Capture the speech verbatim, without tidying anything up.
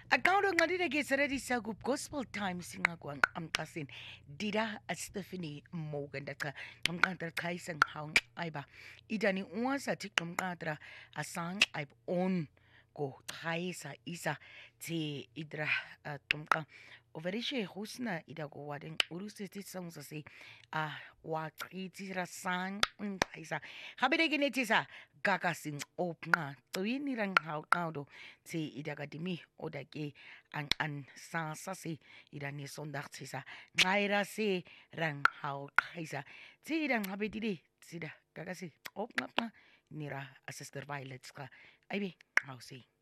Account ng ngadira ready sa group Gospel Times singagwang amkasin dida at Stephanie Morgan daka ngamkantra kay sang haung ay ba ida ni uwa sa tik ngamkantra asang ay on ko kay sa isa ti idra at tumka overishe husna ida ko wading urusiti sang sa si ah wa kriti rasang kay sa habide giniti sa gagasin op nga tuwin nirang hau kaudo si ida kadimi odake ang an sa sa si ida ni sondak si sa ngaira si rang hau kaisa si idang habididi sida gagasi op nga nga nira a sister violets ka ay bi hau si